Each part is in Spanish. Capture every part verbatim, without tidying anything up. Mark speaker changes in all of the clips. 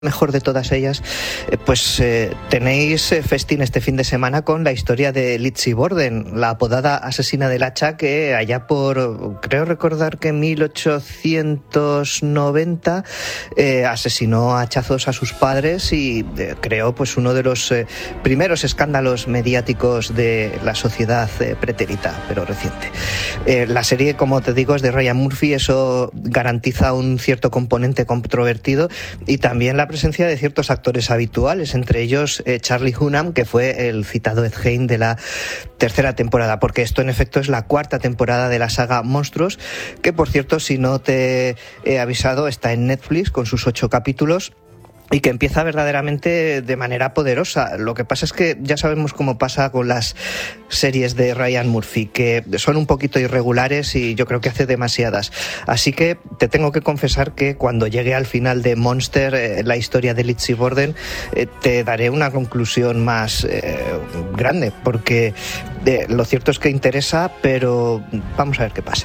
Speaker 1: mejor de todas ellas, eh, pues eh, tenéis eh, festín este fin de semana con la historia de Lizzie Borden, la apodada asesina del hacha, que allá por, creo recordar que en mil ochocientos noventa eh, asesinó a hachazos a sus padres y eh, creó pues uno de los eh, primeros escándalos mediáticos de la sociedad eh, pretérita, pero reciente. Eh, la serie, como te digo, es de Ryan Murphy, eso garantiza un cierto componente controvertido y también la presencia de ciertos actores habituales, entre ellos eh, Charlie Hunnam, que fue el citado Ed Gein de la tercera temporada, porque esto en efecto es la cuarta temporada de la saga Monstruos, que por cierto, si no te he avisado, está en Netflix con sus ocho capítulos y que empieza verdaderamente de manera poderosa. Lo que pasa es que ya sabemos cómo pasa con las series de Ryan Murphy, que son un poquito irregulares y yo creo que hace demasiadas. Así que te tengo que confesar que cuando llegue al final de Monster, eh, la historia de Lizzie Borden, eh, te daré una conclusión más eh, grande, porque eh, lo cierto es que interesa, pero vamos a ver qué pasa.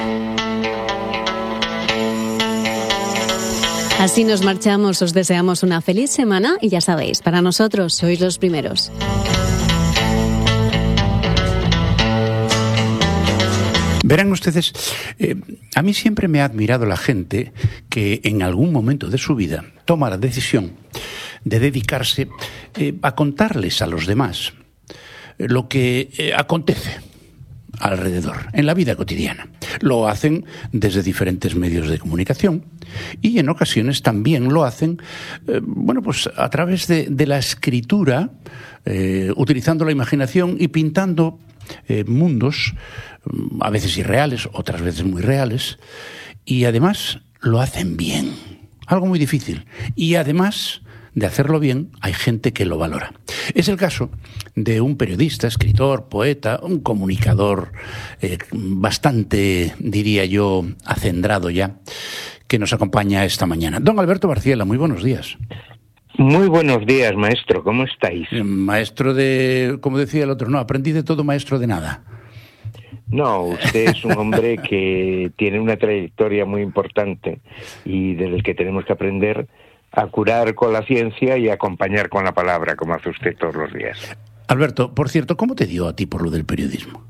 Speaker 2: Así nos marchamos, os deseamos una feliz semana y ya sabéis, para nosotros sois los primeros.
Speaker 3: Verán ustedes, eh, a mí siempre me ha admirado la gente que en algún momento de su vida toma la decisión de dedicarse eh, a contarles a los demás lo que eh, acontece alrededor, en la vida cotidiana. Lo hacen desde diferentes medios de comunicación y en ocasiones también lo hacen, eh, bueno, pues a través de, de la escritura, eh, utilizando la imaginación y pintando eh, mundos, a veces irreales, otras veces muy reales, y además lo hacen bien, algo muy difícil, y además de hacerlo bien, hay gente que lo valora. Es el caso de un periodista, escritor, poeta, un comunicador eh, bastante, diría yo, acendrado ya, que nos acompaña esta mañana. Don Alberto Barciela, muy buenos días.
Speaker 4: Muy buenos días, maestro, ¿cómo estáis?
Speaker 3: Maestro de, como decía el otro, no, aprendí de todo, maestro de nada.
Speaker 4: No, usted es un hombre que tiene una trayectoria muy importante y del que tenemos que aprender a curar con la ciencia y a acompañar con la palabra, como hace usted todos los días.
Speaker 3: Alberto, por cierto, ¿cómo te dio a ti por lo del periodismo?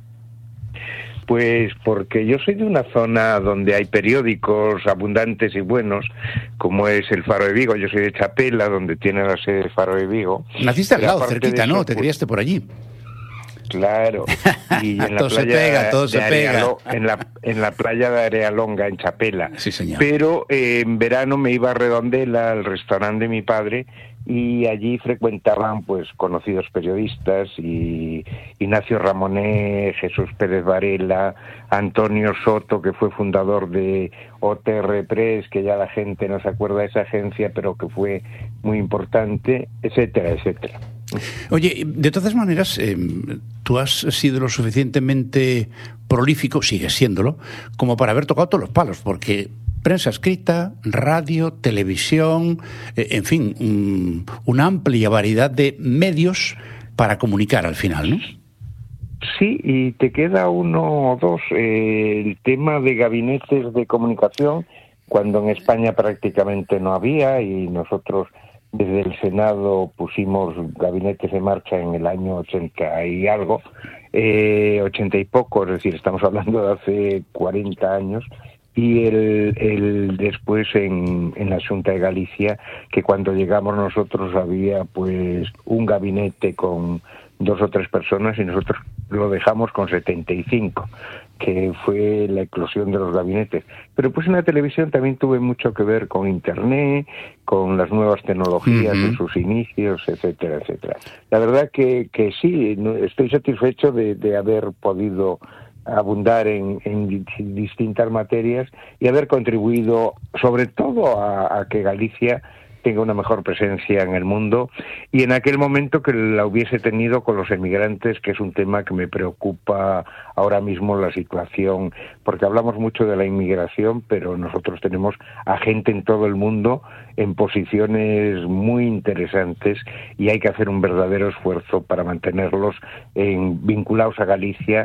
Speaker 4: Pues porque yo soy de una zona donde hay periódicos abundantes y buenos, como es el Faro de Vigo. Yo soy de Chapela, donde tiene la sede el Faro de Vigo.
Speaker 3: Naciste al lado, cerquita, ¿no? Te criaste por allí.
Speaker 4: Claro, y en la
Speaker 3: todo
Speaker 4: playa
Speaker 3: se pega, todo
Speaker 4: de
Speaker 3: se
Speaker 4: Arealo,
Speaker 3: pega.
Speaker 4: en la en la playa de Arealonga, en Chapela.
Speaker 3: Sí, señor.
Speaker 4: Pero eh, en verano me iba a Redondela, al restaurante de mi padre, y allí frecuentaban pues conocidos periodistas, y Ignacio Ramonet, Jesús Pérez Varela, Antonio Soto, que fue fundador de O T R Press, que ya la gente no se acuerda de esa agencia, pero que fue muy importante, etcétera, etcétera.
Speaker 3: Oye, de todas maneras, eh, tú has sido lo suficientemente prolífico, sigues siéndolo, como para haber tocado todos los palos, porque prensa escrita, radio, televisión, eh, en fin, un, una amplia variedad de medios para comunicar al final, ¿no?
Speaker 4: Sí, y te queda uno o dos. Eh, el tema de gabinetes de comunicación, cuando en España prácticamente no había, y nosotros desde el Senado pusimos gabinetes en marcha en el año ochenta y algo, eh, ochenta y poco, es decir, estamos hablando de hace cuarenta años, y el, el después en, en la Xunta de Galicia, que cuando llegamos nosotros había pues un gabinete con dos o tres personas y nosotros lo dejamos con setenta y cinco, que fue la eclosión de los gabinetes. Pero pues en la televisión también tuve mucho que ver con Internet, con las nuevas tecnologías uh-huh. en sus inicios, etcétera, etcétera. La verdad que, que sí, estoy satisfecho de, de haber podido abundar en, en distintas materias y haber contribuido sobre todo a, a que Galicia tenga una mejor presencia en el mundo, y en aquel momento que la hubiese tenido con los emigrantes, que es un tema que me preocupa ahora mismo la situación, porque hablamos mucho de la inmigración, pero nosotros tenemos a gente en todo el mundo en posiciones muy interesantes y hay que hacer un verdadero esfuerzo para mantenerlos en, vinculados a Galicia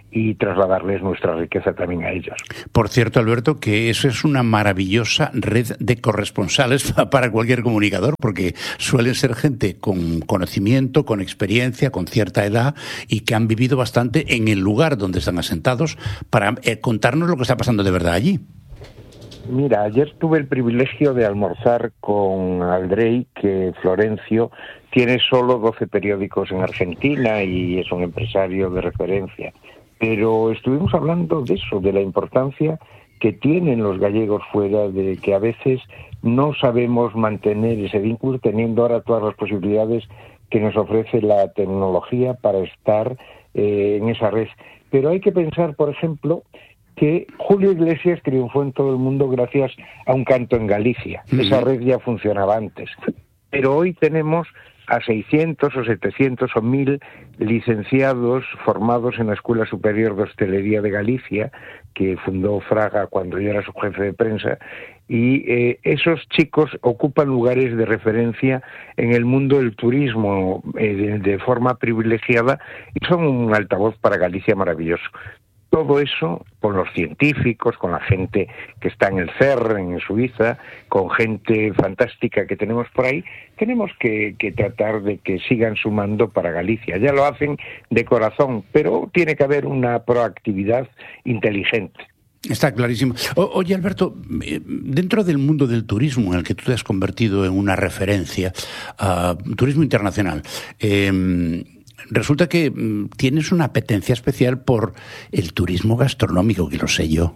Speaker 4: y trasladarles nuestra riqueza también a ellos.
Speaker 3: Por cierto, Alberto, que eso es una maravillosa red de corresponsales para cualquier comunicador, porque suelen ser gente con conocimiento, con experiencia, con cierta edad y que han vivido bastante en el lugar donde están asentados para eh, contarnos lo que está pasando de verdad allí.
Speaker 4: Mira, ayer tuve el privilegio de almorzar con Aldrey, que Florencio tiene solo doce periódicos en Argentina y es un empresario de referencia. Pero estuvimos hablando de eso, de la importancia que tienen los gallegos fuera, de que a veces no sabemos mantener ese vínculo, teniendo ahora todas las posibilidades que nos ofrece la tecnología para estar eh, en esa red. Pero hay que pensar, por ejemplo, que Julio Iglesias triunfó en todo el mundo gracias a un canto en Galicia. Uh-huh. Esa red ya funcionaba antes. Pero hoy tenemos a seiscientos o setecientos o mil licenciados formados en la Escuela Superior de Hostelería de Galicia, que fundó Fraga cuando yo era su jefe de prensa, y eh, esos chicos ocupan lugares de referencia en el mundo del turismo eh, de, de forma privilegiada y son un altavoz para Galicia maravilloso. Todo eso con los científicos, con la gente que está en el C E R, en Suiza, con gente fantástica que tenemos por ahí, tenemos que, que tratar de que sigan sumando para Galicia. Ya lo hacen de corazón, pero tiene que haber una proactividad inteligente.
Speaker 3: Está clarísimo. O, oye, Alberto, dentro del mundo del turismo en el que tú te has convertido en una referencia, uh, turismo internacional, eh, resulta que mm, tienes una apetencia especial por el turismo gastronómico, que lo sé yo.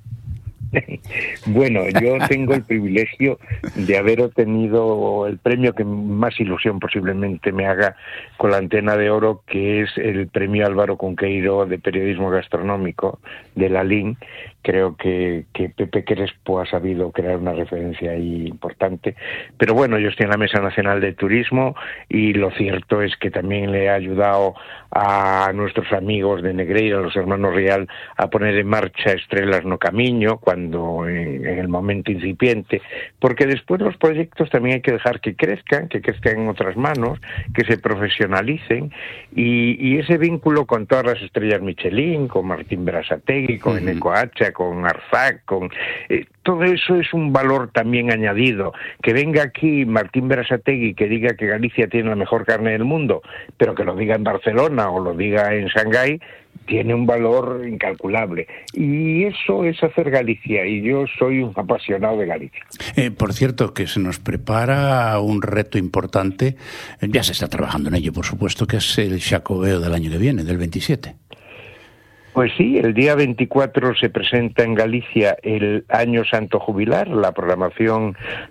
Speaker 4: Bueno, yo tengo el privilegio de haber obtenido el premio que más ilusión posiblemente me haga con la Antena de Oro, que es el premio Álvaro Cunqueiro de periodismo gastronómico de la L I N. Creo que, que Pepe Crespo ha sabido crear una referencia ahí importante. Pero bueno, yo estoy en la Mesa Nacional de Turismo y lo cierto es que también le ha ayudado a nuestros amigos de Negreira, los hermanos Rial, a poner en marcha Estrelas no Camiño, cuando en, en el momento incipiente, porque después los proyectos también hay que dejar que crezcan, que crezcan en otras manos, que se profesionalicen, y, y ese vínculo con todas las estrellas Michelin, con Martín Berasategui, con uh-huh. Eneco Hacha, con Arzac, con eh, todo eso es un valor también añadido. Que venga aquí Martín Berasategui que diga que Galicia tiene la mejor carne del mundo, pero que lo diga en Barcelona o lo diga en Shanghái, tiene un valor incalculable. Y eso es hacer Galicia, y yo soy un apasionado de Galicia.
Speaker 3: Eh, por cierto, que se nos prepara un reto importante, ya se está trabajando en ello, por supuesto, que es el Xacobeo del año que viene, del veintisiete.
Speaker 4: Pues sí, el día veinticuatro se presenta en Galicia el Año Santo Jubilar, la programación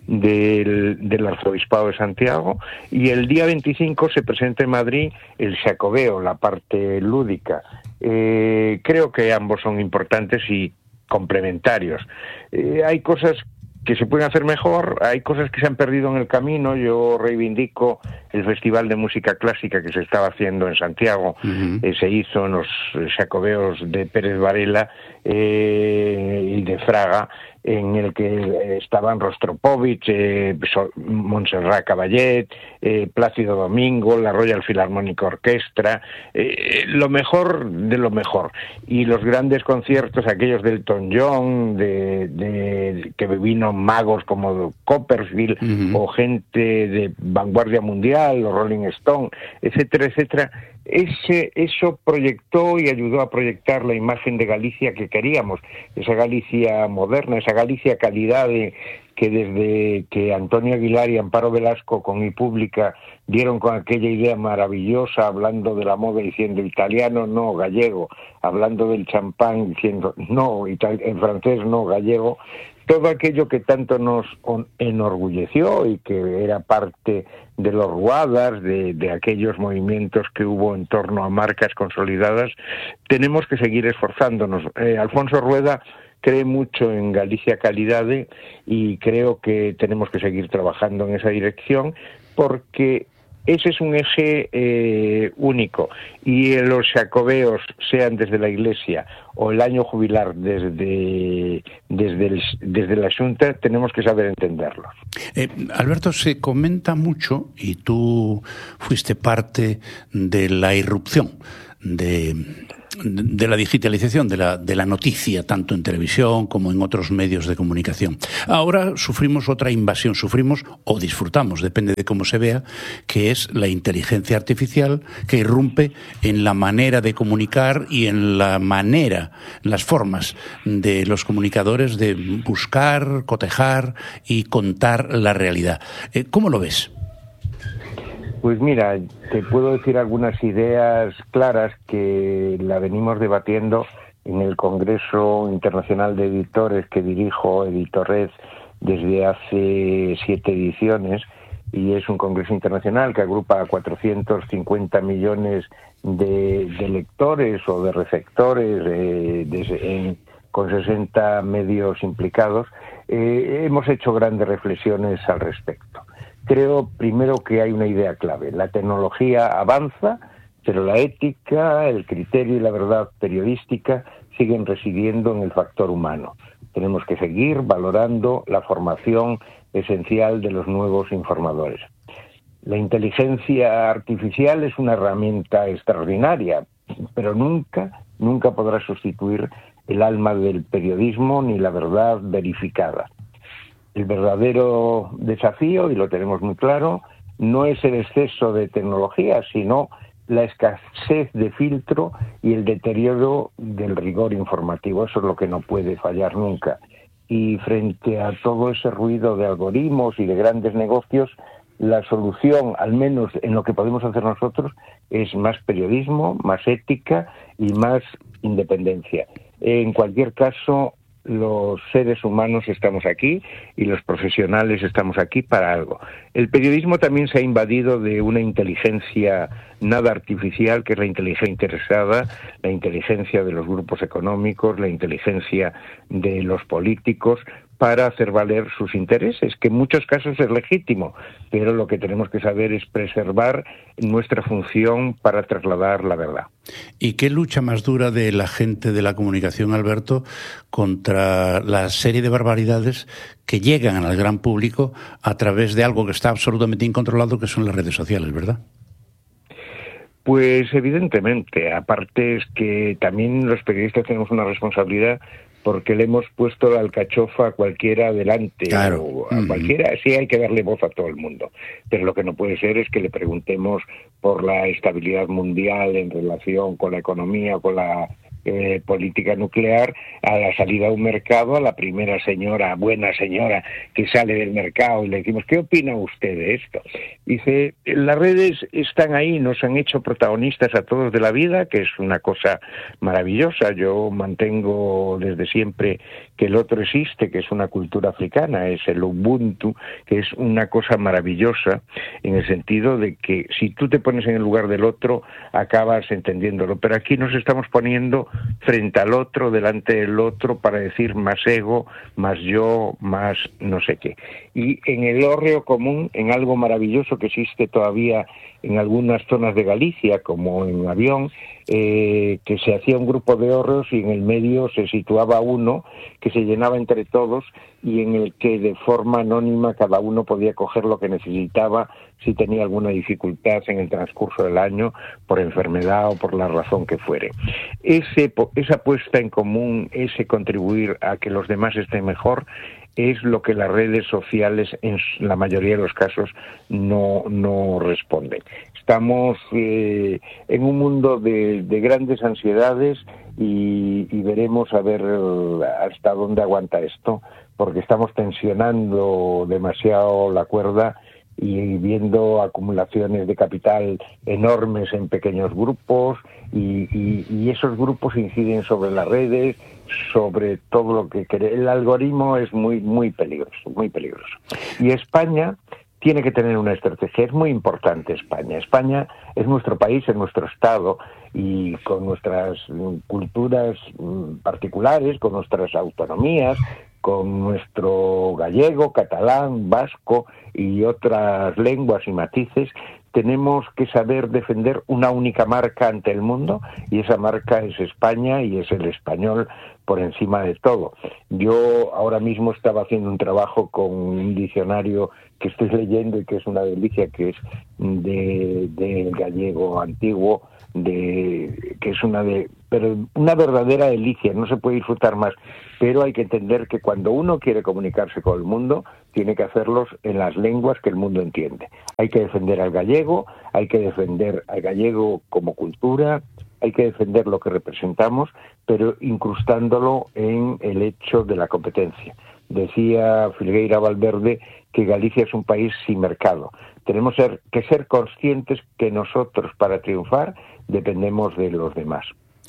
Speaker 4: del, del Arzobispado de Santiago, y el día veinticinco se presenta en Madrid el Xacobeo, la parte lúdica. Eh, creo que ambos son importantes y complementarios. Eh, hay cosas que se pueden hacer mejor, hay cosas que se han perdido en el camino. Yo reivindico el Festival de Música Clásica que se estaba haciendo en Santiago, uh-huh. eh, se hizo en los Xacobeos de Pérez Varela eh, y de Fraga, en el que estaban Rostropovich, eh, Montserrat Caballé, eh, Plácido Domingo, la Royal Philharmonic Orchestra, eh, lo mejor de lo mejor. Y los grandes conciertos, aquellos del Elton John, de, de, que vino magos como Copperfield, uh-huh. o gente de vanguardia mundial, los Rolling Stone, etcétera, etcétera. Ese, eso proyectó y ayudó a proyectar la imagen de Galicia que queríamos, esa Galicia moderna, esa Galicia calidad de, que desde que Antonio Aguilar y Amparo Velasco con iPública dieron con aquella idea maravillosa, hablando de la moda diciendo italiano no, gallego, hablando del champán diciendo no, ital- en francés no, gallego, todo aquello que tanto nos enorgulleció y que era parte de los ruadas, de, de aquellos movimientos que hubo en torno a marcas consolidadas, tenemos que seguir esforzándonos. Eh, Alfonso Rueda cree mucho en Galicia Calidade y creo que tenemos que seguir trabajando en esa dirección, porque ese es un eje eh, único, y los xacobeos, sean desde la Iglesia o el año jubilar desde desde, el, desde la Xunta, tenemos que saber entenderlos.
Speaker 3: Eh, Alberto, se comenta mucho, y tú fuiste parte de la irrupción de de la digitalización de la, de la noticia, tanto en televisión como en otros medios de comunicación. Ahora sufrimos otra invasión, sufrimos o disfrutamos, depende de cómo se vea, que es la inteligencia artificial que irrumpe en la manera de comunicar y en la manera, las formas de los comunicadores de buscar, cotejar y contar la realidad. ¿Cómo lo ves?
Speaker 4: Pues mira, te puedo decir algunas ideas claras que la venimos debatiendo en el Congreso Internacional de Editores que dirijo, Editorred, desde hace siete ediciones, y es un congreso internacional que agrupa a cuatrocientos cincuenta millones de, de lectores o de receptores eh, de, en, con sesenta medios implicados. Eh, hemos hecho grandes reflexiones al respecto. Creo, primero, que hay una idea clave. La tecnología avanza, pero la ética, el criterio y la verdad periodística siguen residiendo en el factor humano. Tenemos que seguir valorando la formación esencial de los nuevos informadores. La inteligencia artificial es una herramienta extraordinaria, pero nunca, nunca podrá sustituir el alma del periodismo ni la verdad verificada. El verdadero desafío, y lo tenemos muy claro, no es el exceso de tecnología, sino la escasez de filtro y el deterioro del rigor informativo. Eso es lo que no puede fallar nunca. Y frente a todo ese ruido de algoritmos y de grandes negocios, la solución, al menos en lo que podemos hacer nosotros, es más periodismo, más ética y más independencia. En cualquier caso, los seres humanos estamos aquí y los profesionales estamos aquí para algo. El periodismo también se ha invadido de una inteligencia nada artificial, que es la inteligencia interesada, la inteligencia de los grupos económicos, la inteligencia de los políticos, para hacer valer sus intereses, que en muchos casos es legítimo, pero lo que tenemos que saber es preservar nuestra función para trasladar la verdad.
Speaker 3: ¿Y qué lucha más dura de la gente de la comunicación, Alberto, contra la serie de barbaridades que llegan al gran público a través de algo que está absolutamente incontrolado, que son las redes sociales, ¿verdad?
Speaker 4: Pues evidentemente, aparte es que también los periodistas tenemos una responsabilidad, porque le hemos puesto la alcachofa a cualquiera adelante,
Speaker 3: claro.
Speaker 4: o a cualquiera, sí hay que darle voz a todo el mundo, pero lo que no puede ser es que le preguntemos por la estabilidad mundial en relación con la economía o con la eh, política nuclear a la salida a un mercado, a la primera señora, buena señora, que sale del mercado y le decimos, ¿qué opina usted de esto? Dice, las redes están ahí, nos han hecho protagonistas a todos de la vida, que es una cosa maravillosa. Yo mantengo desde siempre que el otro existe, que es una cultura africana, es el Ubuntu, que es una cosa maravillosa en el sentido de que si tú te pones en el lugar del otro, acabas entendiéndolo. Pero aquí nos estamos poniendo frente al otro, delante del otro, para decir más ego, más yo, más no sé qué. Y en el hórreo común, en algo maravilloso que existe todavía en algunas zonas de Galicia, como en Avión, eh, que se hacía un grupo de hórreos y en el medio se situaba uno que se llenaba entre todos y en el que de forma anónima cada uno podía coger lo que necesitaba si tenía alguna dificultad en el transcurso del año por enfermedad o por la razón que fuere. Ese, esa puesta en común, ese contribuir a que los demás estén mejor, es lo que las redes sociales en la mayoría de los casos no, no responden. Estamos eh, en un mundo de, de grandes ansiedades y, y veremos a ver hasta dónde aguanta esto, porque estamos tensionando demasiado la cuerda y viendo acumulaciones de capital enormes en pequeños grupos y, y, y esos grupos inciden sobre las redes, sobre todo lo que quiere. El algoritmo es muy muy peligroso, muy peligroso. Y España tiene que tener una estrategia. Es muy importante España. España es nuestro país, es nuestro Estado, y con nuestras culturas particulares, con nuestras autonomías, con nuestro gallego, catalán, vasco y otras lenguas y matices, tenemos que saber defender una única marca ante el mundo, y esa marca es España y es el español por encima de todo. Yo ahora mismo estaba haciendo un trabajo con un diccionario que estoy leyendo y que es una delicia, que es de, de gallego antiguo, de que es una de pero una verdadera delicia, no se puede disfrutar más. Pero hay que entender que cuando uno quiere comunicarse con el mundo, tiene que hacerlos en las lenguas que el mundo entiende. Hay que defender al gallego, hay que defender al gallego como cultura, hay que defender lo que representamos, pero incrustándolo en el hecho de la competencia. Decía Filgueira Valverde que Galicia es un país sin mercado. Tenemos que ser conscientes que nosotros, para triunfar, dependemos de los demás.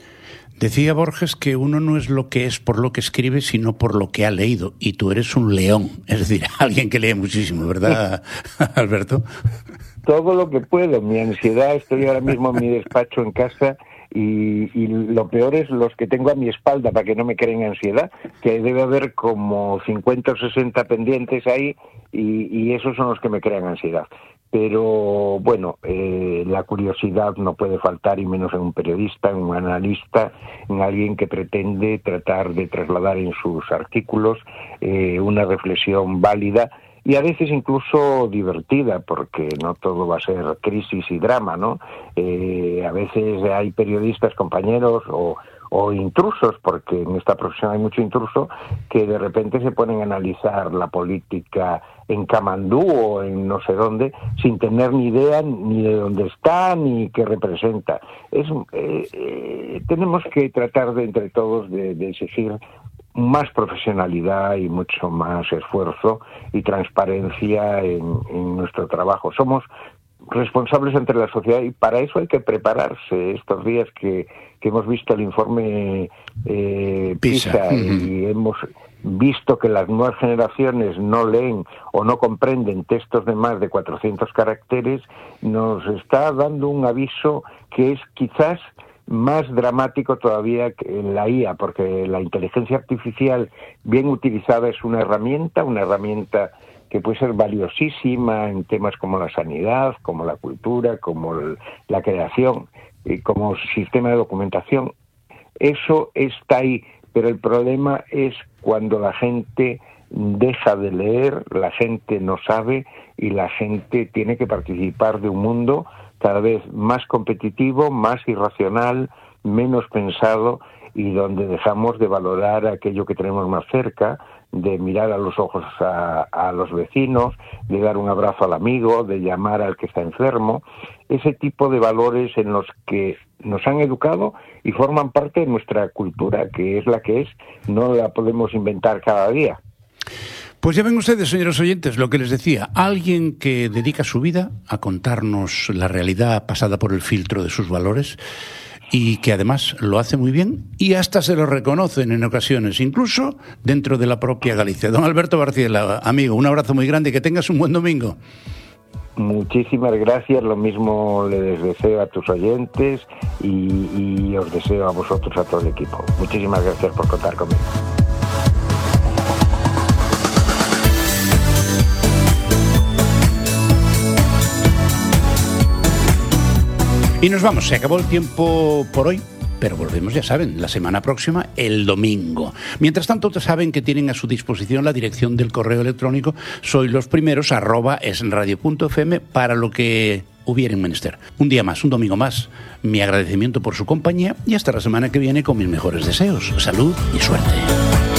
Speaker 3: Decía Borges que uno no es lo que es por lo que escribe, sino por lo que ha leído. Y tú eres un león, es decir, alguien que lee muchísimo, ¿verdad, Alberto?
Speaker 4: Todo lo que puedo. Mi ansiedad, estoy ahora mismo en mi despacho en casa y, y lo peor es los que tengo a mi espalda, para que no me creen ansiedad, que debe haber como cincuenta o sesenta pendientes ahí y, y esos son los que me crean ansiedad. Pero bueno, eh, la curiosidad no puede faltar, y menos en un periodista, en un analista, en alguien que pretende tratar de trasladar en sus artículos eh, una reflexión válida y a veces incluso divertida, porque no todo va a ser crisis y drama, ¿no? Eh, a veces hay periodistas, compañeros o... o intrusos, porque en esta profesión hay mucho intruso, que de repente se ponen a analizar la política en Kamandú o en no sé dónde, sin tener ni idea ni de dónde está, ni qué representa. Es, eh, eh, tenemos que tratar de, entre todos, de, de exigir más profesionalidad y mucho más esfuerzo y transparencia en, en nuestro trabajo. Somos responsables ante la sociedad y para eso hay que prepararse. Estos días que, que hemos visto el informe eh, PISA, PISA y hemos visto que las nuevas generaciones no leen o no comprenden textos de más de cuatrocientos caracteres, nos está dando un aviso que es quizás más dramático todavía que en la I A, porque la inteligencia artificial bien utilizada es una herramienta, una herramienta que puede ser valiosísima en temas como la sanidad, como la cultura, como el, la creación, y como sistema de documentación. Eso está ahí, pero el problema es cuando la gente deja de leer, la gente no sabe y la gente tiene que participar de un mundo cada vez más competitivo, más irracional, menos pensado, y donde dejamos de valorar aquello que tenemos más cerca, de mirar a los ojos a, a los vecinos, de dar un abrazo al amigo, de llamar al que está enfermo, ese tipo de valores en los que nos han educado y forman parte de nuestra cultura, que es la que es, no la podemos inventar cada día.
Speaker 3: Pues ya ven ustedes, señores oyentes, lo que les decía, alguien que dedica su vida a contarnos la realidad pasada por el filtro de sus valores, y que además lo hace muy bien y hasta se lo reconocen en ocasiones, incluso dentro de la propia Galicia. Don Alberto Barciela, amigo, un abrazo muy grande y que tengas un buen domingo.
Speaker 4: Muchísimas gracias, lo mismo les deseo a tus oyentes y, y os deseo a vosotros, a todo el equipo. Muchísimas gracias por contar conmigo.
Speaker 3: Y nos vamos, se acabó el tiempo por hoy, pero volvemos, ya saben, la semana próxima, el domingo. Mientras tanto, saben que tienen a su disposición la dirección del correo electrónico soy los primeros arroba esradio punto f m para lo que hubieren menester. Un día más, un domingo más, mi agradecimiento por su compañía y hasta la semana que viene con mis mejores deseos, salud y suerte.